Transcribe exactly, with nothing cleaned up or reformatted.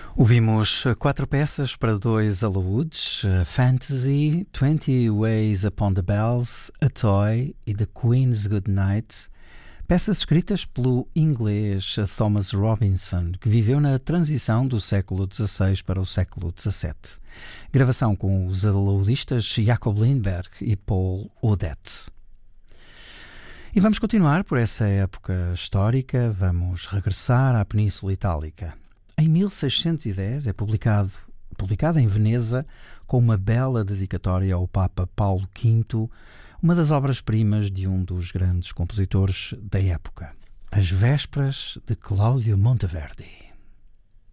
Ouvimos quatro peças para dois alaúdes, Fantasy, Twenty Ways Upon the Bells, A Toy e The Queen's Good Night, peças escritas pelo inglês Thomas Robinson, que viveu na transição do século dezasseis para o século dezassete. Gravação com os alaudistas Jacob Lindberg e Paul Odette. E vamos continuar por essa época histórica, vamos regressar à Península Itálica. Em mil seiscentos e dez é publicado, publicado em Veneza, com uma bela dedicatória ao Papa Paulo quinto, uma das obras-primas de um dos grandes compositores da época, As Vésperas de Cláudio Monteverdi.